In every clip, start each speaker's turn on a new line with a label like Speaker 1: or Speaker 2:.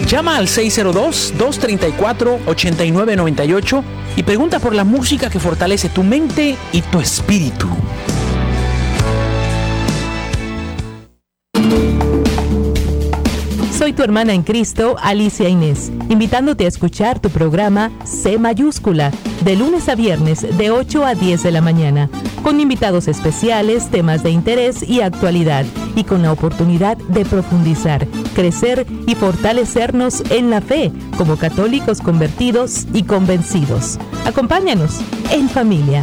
Speaker 1: Llama al 602-234-8998 y pregunta por la música que fortalece tu mente y tu espíritu.
Speaker 2: Soy tu hermana en Cristo, Alicia Inés, invitándote a escuchar tu programa C Mayúscula, de lunes a viernes de 8 a 10 de la mañana, con invitados especiales, temas de interés y actualidad, y con la oportunidad de profundizar, crecer y fortalecernos en la fe como católicos convertidos y convencidos. Acompáñanos en familia.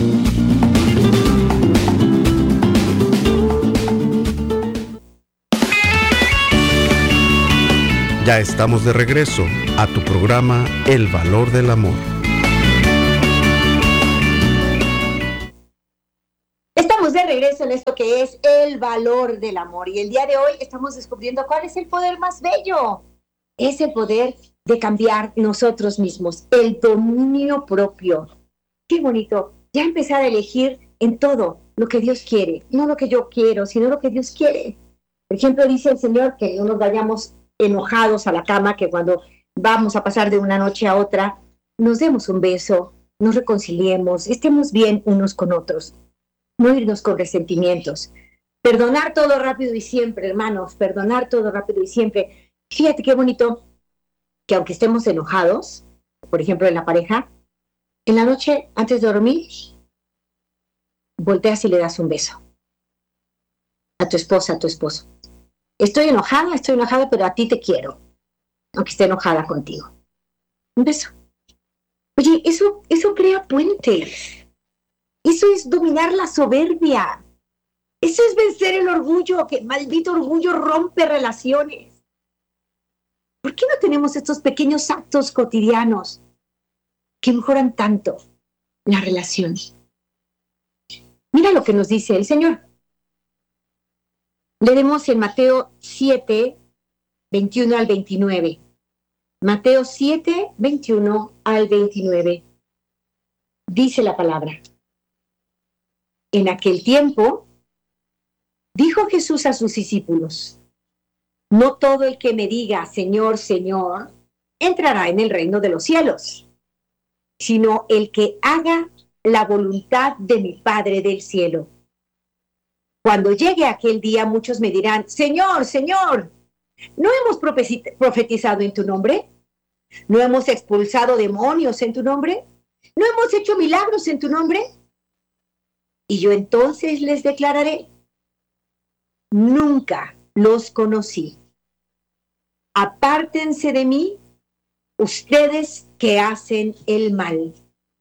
Speaker 3: Ya estamos de regreso a tu programa El Valor del Amor.
Speaker 4: Estamos de regreso en esto que es El Valor del Amor. Y el día de hoy estamos descubriendo cuál es el poder más bello. Es el poder de cambiar nosotros mismos, el dominio propio. Qué bonito. Ya empezar a elegir en todo lo que Dios quiere. No lo que yo quiero, sino lo que Dios quiere. Por ejemplo, dice el Señor que no nos vayamos enojados a la cama, que cuando vamos a pasar de una noche a otra, nos demos un beso, nos reconciliemos, estemos bien unos con otros, no irnos con resentimientos. Perdonar todo rápido y siempre, hermanos, perdonar todo rápido y siempre. Fíjate qué bonito que aunque estemos enojados, por ejemplo en la pareja, en la noche, antes de dormir, volteas y le das un beso a tu esposa, a tu esposo. Estoy enojada, pero a ti te quiero, aunque esté enojada contigo. Un beso. Oye, eso crea puentes. Eso es dominar la soberbia. Eso es vencer el orgullo, que maldito orgullo rompe relaciones. ¿Por qué no tenemos estos pequeños actos cotidianos que mejoran tanto la relación? Mira lo que nos dice el Señor. Leemos en Mateo 7, 21 al 29. Mateo 7, 21 al 29. Dice la palabra. En aquel tiempo, dijo Jesús a sus discípulos, no todo el que me diga, Señor, Señor, entrará en el reino de los cielos, sino el que haga la voluntad de mi Padre del cielo. Cuando llegue aquel día, muchos me dirán, Señor, Señor, ¿no hemos profetizado en tu nombre? ¿No hemos expulsado demonios en tu nombre? ¿No hemos hecho milagros en tu nombre? Y yo entonces les declararé, nunca los conocí. Apártense de mí, ustedes que hacen el mal.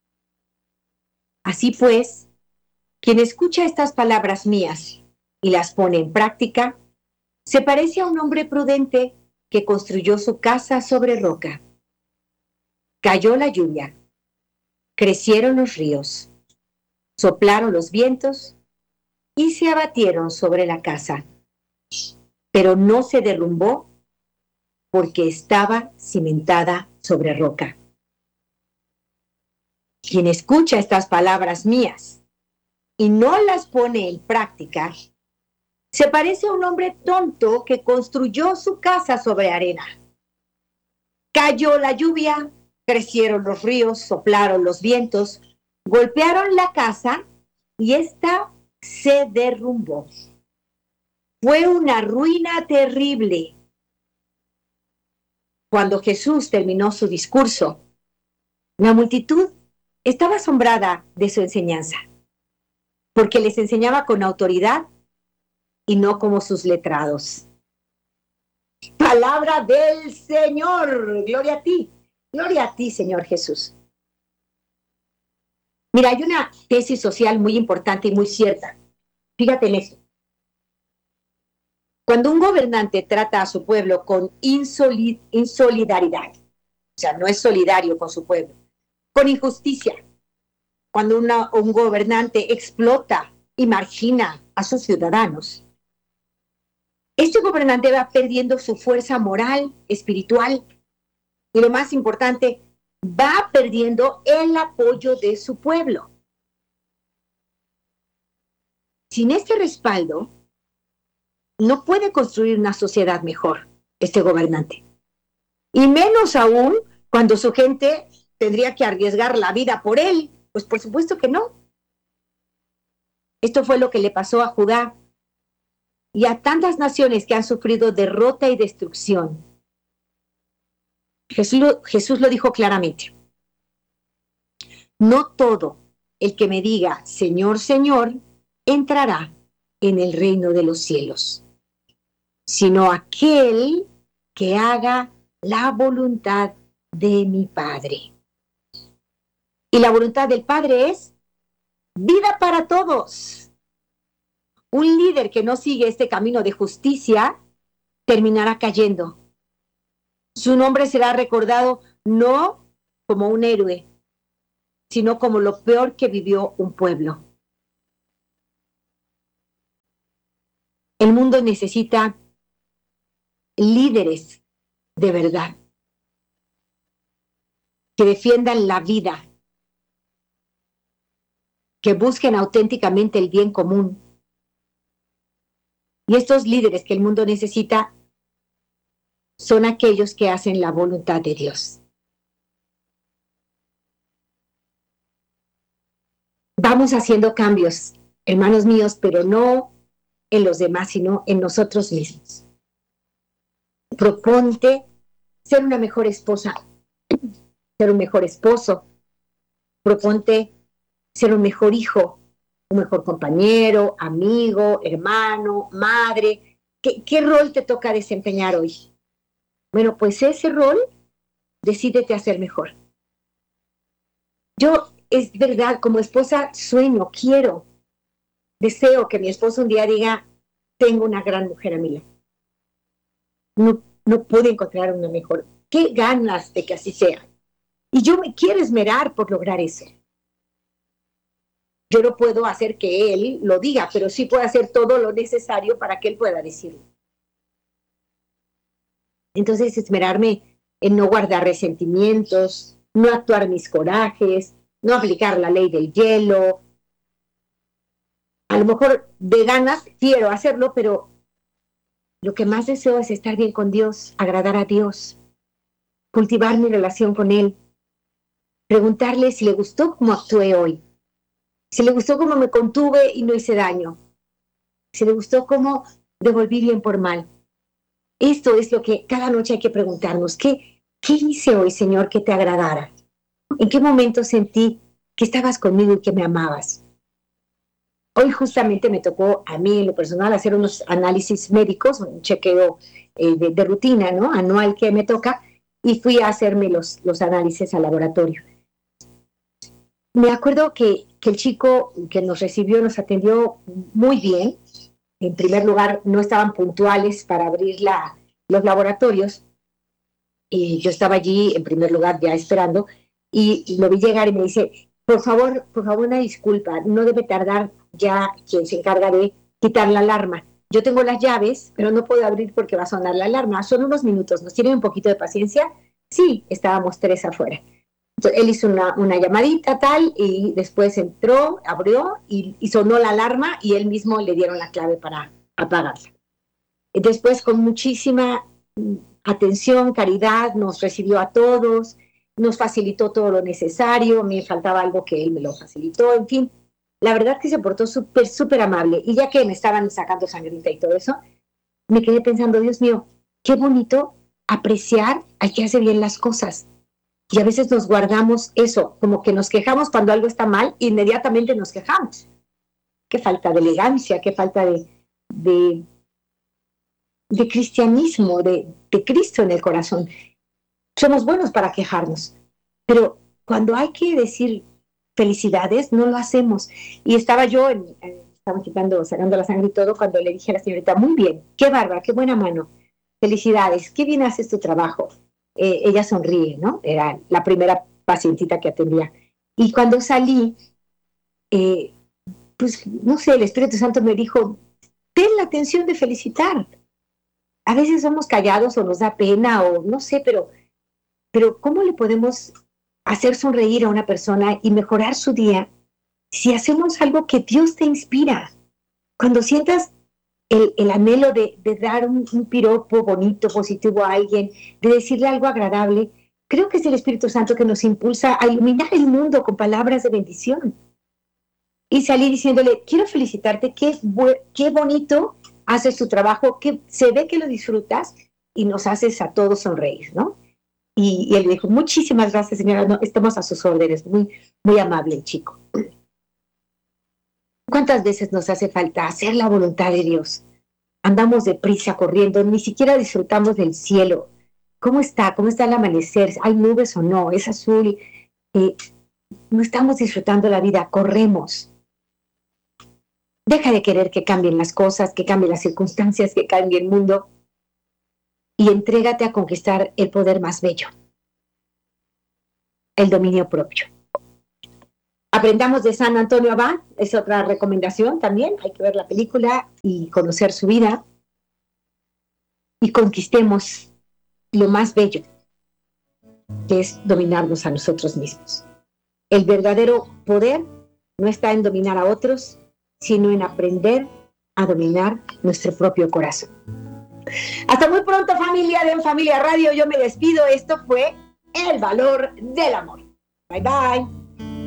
Speaker 4: Así pues, quien escucha estas palabras mías y las pone en práctica, se parece a un hombre prudente que construyó su casa sobre roca. Cayó la lluvia, crecieron los ríos, soplaron los vientos y se abatieron sobre la casa. Pero no se derrumbó porque estaba cimentada sobre roca. Quien escucha estas palabras mías y no las pone en práctica, se parece a un hombre tonto que construyó su casa sobre arena. Cayó la lluvia, crecieron los ríos, soplaron los vientos, golpearon la casa y ésta se derrumbó. Fue una ruina terrible. Cuando Jesús terminó su discurso, la multitud estaba asombrada de su enseñanza, porque les enseñaba con autoridad y no como sus letrados. Palabra del Señor. Gloria a ti, Señor Jesús. Mira, hay una tesis social muy importante y muy cierta. Fíjate en esto. Cuando un gobernante trata a su pueblo con insolidaridad, o sea, no es solidario con su pueblo, con injusticia, cuando un gobernante explota y margina a sus ciudadanos, este gobernante va perdiendo su fuerza moral, espiritual, y lo más importante, va perdiendo el apoyo de su pueblo. Sin este respaldo, no puede construir una sociedad mejor, este gobernante. Y menos aún cuando su gente tendría que arriesgar la vida por él. Pues por supuesto que no. Esto fue lo que le pasó a Judá y a tantas naciones que han sufrido derrota y destrucción. Jesús lo dijo claramente. No todo el que me diga, Señor, Señor, entrará en el reino de los cielos, sino aquel que haga la voluntad de mi Padre. Y la voluntad del Padre es vida para todos. Un líder que no sigue este camino de justicia terminará cayendo. Su nombre será recordado no como un héroe, sino como lo peor que vivió un pueblo. El mundo necesita líderes de verdad, que defiendan la vida, que busquen auténticamente el bien común. Y estos líderes que el mundo necesita son aquellos que hacen la voluntad de Dios. Vamos haciendo cambios, hermanos míos, pero no en los demás, sino en nosotros mismos. Proponte ser una mejor esposa, ser un mejor esposo. Proponte ser un mejor hijo, un mejor compañero, amigo, hermano, madre. ¿Qué rol te toca desempeñar hoy? Bueno, pues ese rol, decídete a ser mejor. Yo, es verdad, como esposa sueño, quiero, deseo que mi esposo un día diga, tengo una gran mujer a mi lado. No pude encontrar una mejor. Qué ganas de que así sea. Y yo me quiero esmerar por lograr eso. Yo no puedo hacer que él lo diga, pero sí puedo hacer todo lo necesario para que él pueda decirlo. Entonces, esmerarme en no guardar resentimientos, no actuar mis corajes, no aplicar la ley del hielo. A lo mejor de ganas quiero hacerlo, pero lo que más deseo es estar bien con Dios, agradar a Dios, cultivar mi relación con Él, preguntarle si le gustó cómo actué hoy, si le gustó cómo me contuve y no hice daño, si le gustó cómo devolví bien por mal. Esto es lo que cada noche hay que preguntarnos. ¿Qué hice hoy, Señor, que te agradara? ¿En qué momento sentí que estabas conmigo y que me amabas? Hoy justamente me tocó a mí en lo personal hacer unos análisis médicos, un chequeo de rutina, ¿no? Anual que me toca, y fui a hacerme los análisis al laboratorio. Me acuerdo que el chico que nos recibió nos atendió muy bien. En primer lugar, no estaban puntuales para abrir los laboratorios. Y yo estaba allí, en primer lugar, ya esperando, y lo vi llegar y me dice, por favor, una disculpa, no debe tardar ya quien se encarga de quitar la alarma. Yo tengo las llaves, pero no puedo abrir porque va a sonar la alarma. Son unos minutos, ¿nos tienen un poquito de paciencia? Sí, estábamos 3 afuera. Entonces, él hizo una llamadita tal y después entró, abrió y sonó la alarma y él mismo le dieron la clave para apagarla. Después, con muchísima atención, caridad, nos recibió a todos, nos facilitó todo lo necesario, me faltaba algo que él me lo facilitó, en fin. La verdad que se portó súper amable. Y ya que me estaban sacando sangrita y todo eso, me quedé pensando, Dios mío, qué bonito apreciar al que hace bien las cosas. Y a veces nos guardamos eso, como que nos quejamos cuando algo está mal, inmediatamente nos quejamos. Qué falta de elegancia, qué falta de cristianismo, de Cristo en el corazón. Somos buenos para quejarnos, pero cuando hay que decir felicidades, no lo hacemos. Y estaba yo, estaban sacando la sangre y todo, cuando le dije a la señorita, muy bien, qué bárbara, qué buena mano, felicidades, qué bien haces tu trabajo. Ella sonríe, ¿no? Era la primera pacientita que atendía. Y cuando salí, pues, no sé, el Espíritu Santo me dijo, ten la atención de felicitar. A veces somos callados o nos da pena o no sé, pero ¿cómo le podemos hacer sonreír a una persona y mejorar su día si hacemos algo que Dios te inspira? Cuando sientas el anhelo de dar un piropo bonito, positivo a alguien, de decirle algo agradable, creo que es el Espíritu Santo que nos impulsa a iluminar el mundo con palabras de bendición. Y salir diciéndole, quiero felicitarte, qué bonito haces tu trabajo, que se ve que lo disfrutas y nos haces a todos sonreír, ¿no? Y él dijo, muchísimas gracias, señora, no, estamos a sus órdenes, muy, muy amable el chico. ¿Cuántas veces nos hace falta hacer la voluntad de Dios? Andamos deprisa corriendo, ni siquiera disfrutamos del cielo. ¿Cómo está? ¿Cómo está el amanecer? ¿Hay nubes o no? ¿Es azul? No estamos disfrutando la vida, corremos. Deja de querer que cambien las cosas, que cambien las circunstancias, que cambie el mundo y entrégate a conquistar el poder más bello, el dominio propio. Aprendamos de San Antonio Abad, es otra recomendación también, hay que ver la película y conocer su vida y conquistemos lo más bello, que es dominarnos a nosotros mismos. El verdadero poder no está en dominar a otros, sino en aprender a dominar nuestro propio corazón. Hasta muy pronto, familia de En Familia Radio. Yo me despido. Esto fue El Valor del Amor. Bye, bye.